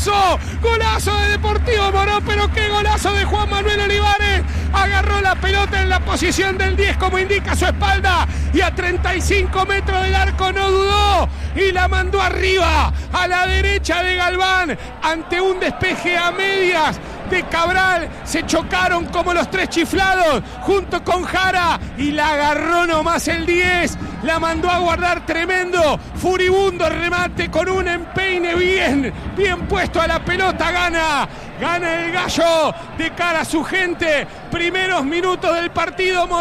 golazo, golazo de Deportivo Morón, pero qué golazo de Juan Manuel Olivares. Agarró la pelota en la posición del 10 como indica su espalda y a 35 metros del arco no dudó y la mandó arriba a la derecha de Galván ante un despeje a medias de Cabral. Se chocaron como los tres chiflados junto con Jara y la agarró nomás el 10, la mandó a guardar. Tremendo, furibundo remate con un empeine bien puesto a la pelota. Gana el Gallo de cara a su gente. Primeros minutos del partido.